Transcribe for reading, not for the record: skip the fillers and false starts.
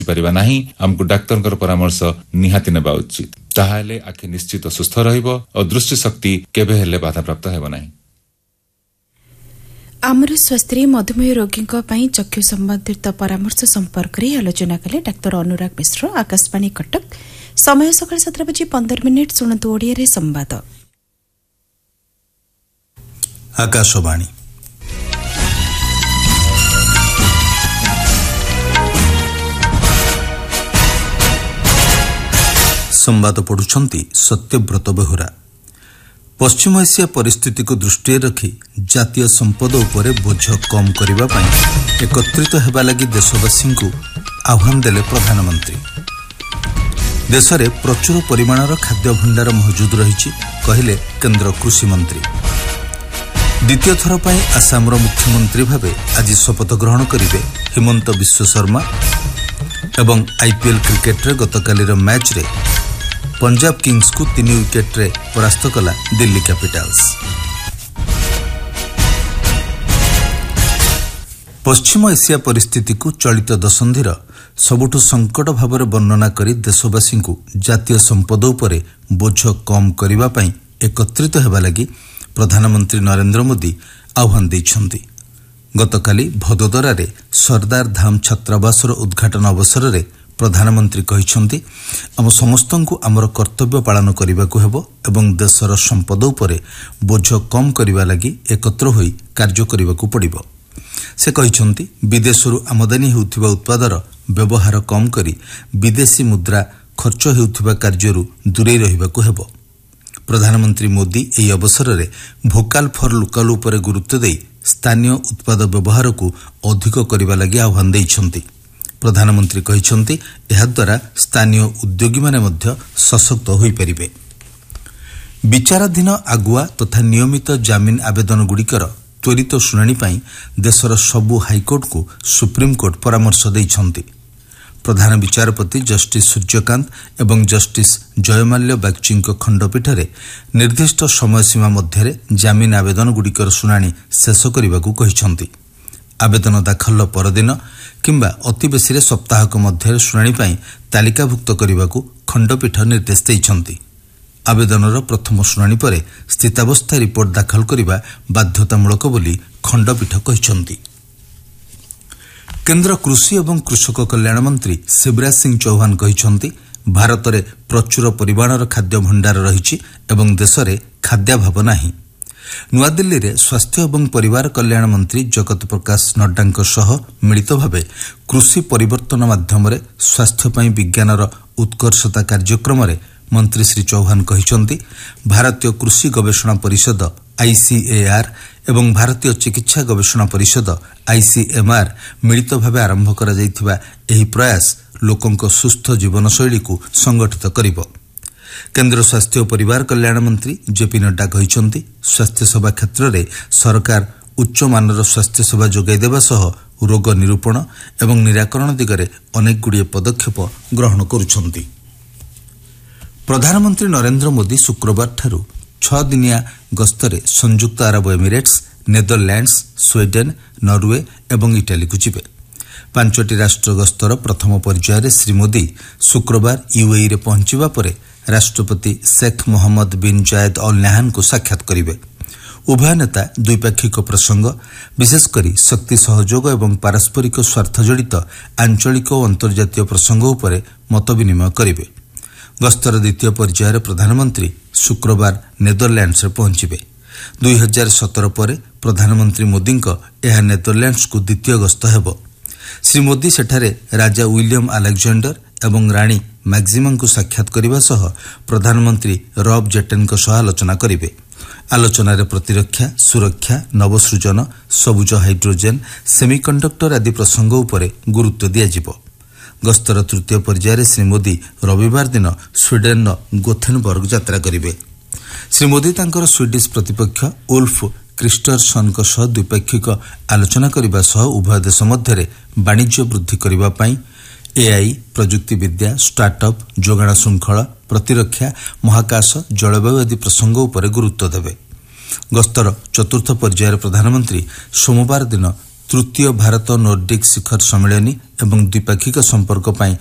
परिबा नाही हमकु डाक्टरकर परामर्श निहाती नेबा उचित ताहाले आखि निश्चित सुस्थ रहइबो और दृष्टि शक्ति केबे हेले बाधा प्राप्त हेबो नाही। आमर स्वास्थ्य मधुमेह रोगी चक्षु संबंधित परामर्श संपर्क में आलोचना कले डाक्टर अनुराग मिश्र। आकाशवाणी कटक समय सकाळ 7:15 शुणतु ओडिया रे संवाद। आकाशवाणी संवाद पढ़ुछंती सत्यव्रत बेहुरा। पश्चिम एशिया परिस्थिति को दृष्टि रखी जातीय संपद उपरे बोझ कम करने एकत्रित हेबा लगी देशवासी को आह्वान देले प्रधानमंत्री। देश में प्रचुर परिमाणर खाद्य भंडार मौजूद रही कहले केंद्र कृषि मंत्री। द्वितीय थर पर आसामर मुख्यमंत्री भावे आज शपथ ग्रहण करेंगे हिमंत बिश्व शर्मा एवं आईपीएल क्रिकेट रे गतकालीर मैच रे पंजाब किंग्स को 3 विकेट रे परास्त कला दिल्ली कैपिटल्स। पश्चिम एशिया परिस्थिति को चलित दशंधिर सबुठु संकट भाव वर्णना करी देशवासी को जातीय संपद उपरे बोझ कम करने पाई एकत्रित हेबा लगी प्रधानमंत्री नरेंद्र मोदी आह्वान दैछंती। गतकाली भदोदरा रे सरदार धाम छात्रावासर उद्घाटन अवसर रे प्रधानमंत्री कहिछंती आम समस्तंकु आमर कर्तव्य पालन करबाकू हेबो एवं देशर संपद उपरे बोझ कम करबा लागि एकत्र होई कार्य करबाकू पड़िबो। से कहिछंती विदेशरू आमदानी हेउथिबा उत्पादर व्यवहार कम करी विदेशी मुद्रा खर्च हेउथिबा कार्यरू दूरे रहिबाकू हेबो। प्रधानमंत्री मोदी एही अवसर रे भोकाल फॉर लोकल उपरे गुरुत्व देई स्थानीय उत्पाद व्यवहार को अधिक करबा लागि आह्वान दैछंती। प्रधानमंत्री कहिछंती एहा द्वारा स्थानीय उद्योगी माने मध्य सशक्त होई परिबे। विचाराधीन आगुआ तथा नियमित जामिन आवेदन गुड़िकर त्वरित शुणाणी पाई देशर सबु हाईकोर्ट को सुप्रीम कोर्ट परामर्श दैछंती। प्रधान विचारपति जस्टिस सूर्यकांत एवं जस्टिस जयमाल्य बागची खंडपीठ रे निर्दिष्ट समय सीमा मध्य जामिन आवेदन गुड़िकर शुणाणी शेष करने कहिछंती। आवेदन दाखल परदिन किंबा अति बेसी सप्ताहक मध्य शुणाणी पाई तालिकाभुक्त करने खंडपीठ निर्देश दैछंती। आवेदनर प्रथम शुणाणी पर स्थितावस्था रिपोर्ट दाखल करने बाध्यतामूलक बोली खंडपीठ कहिछंती। केंद्र कृषि एवं कृषक कल्याण मंत्री शिवराज सिंह चौहान कहिछंती भारत में प्रचुर परिमाणर खाद्य भंडार रही एवं देश में खाद्याभाव नाही। नुआदिल्ली रे स्वास्थ्य एवं परिवार कल्याण मंत्री जगत प्रकाश नड्डा सह मिलित भावे कृषि परिवर्तन माध्यम स्वास्थ्य पई विज्ञानर उत्कर्षता कार्यक्रम रे मंत्री श्री चौहान कहिछंती भारतीय कृषि गवेषणा परिषद ICAR एवं भारतीय चिकित्सा गवेषणा परिषद ICMR मिलित भावे आरंभ करा जायथिबा एही प्रयास लोकंक सुस्थ जीवनशैली को संगठित करिबो। केंद्र स्वास्थ्य और परिवार कल्याण मंत्री जेपी नड्डा कहिछंती स्वास्थ्य सेवा क्षेत्र में सरकार उच्च मानर स्वास्थ्य सेवा जोगाई देबा सह रोग निरूपण एवं निराकरण दिगरे अनेक गुड़िए पदक्षेप ग्रहण करुछंती। प्रधानमंत्री नरेंद्र मोदी शुक्रवार ठारू 6 दिनिया गस्तरे संयुक्त Arab Emirates, Netherlands, Sweden, Norway एवं इटाली को जिबे। 5टी राष्ट्र गस्तर प्रथम पर्यायर श्री मोदी शुक्रवार यूएई रे पहुंचवा परे राष्ट्रपति शेख मोहम्मद बिन जायद अल नाहयान को साक्षात करेंगे। उभय नेता द्विपाक्षिक प्रसंग विशेषकर शक्ति सहयोग एवं पारस्परिक स्वार्थ जड़ित आंचलिक और अंतर्जातीय प्रसंग उपरे मत विनिमय करेंगे। गस्तर द्वितीय पर्यायर प्रधानमंत्री शुक्रवार नेदरलैंड्स पहुंचे। 2017 पर प्रधानमंत्री मोदी यह नेदरलैंड्स को द्वितीय गस्त हेब। श्री मोदी सेठारे राजा विलियम अलेक्जेंडर एवं राणी मैक्सिमा को साक्षात करने सह प्रधानमंत्री रॉब जेटेन सह आलोचना करेंगे। आलोचन प्रतिरक्षा, सुरक्षा, नवसृजन, सबुज हाइड्रोजेन, सेमीकंडक्टर आदि प्रसंग उपरे गुरुत्व दियाजिबो। गस्तर तृतीय पर्यायर श्री मोदी रविवार दिन स्वीडेन गोथेनबर्ग यात्रा करेंगे। श्री मोदी तांकर स्वीडिश प्रतिपक्ष उल्फ क्रिस्टरसन सह द्विपाक्षिक आलोचना करने सह उभय देश मध्य वाणिज्य वृद्धि करने AI, प्रजुक्ति विद्या, स्टार्टअप, जोगाण श्रृंखला, प्रतिरक्षा, महाकाश, जलवायु आदि प्रसंग उपरे गुरुत्व देवे। गस्तर चतुर्थ पर्यायर प्रधानमंत्री सोमवार दिन ତୃତୀୟ ଭାରତ ନୋର୍ଡିକ୍ ଶିଖର ସମ୍ମିଳନୀ ଏବଂ ଦ୍ୱିପାକ୍ଷିକ ସମ୍ପର୍କ ପାଇଁ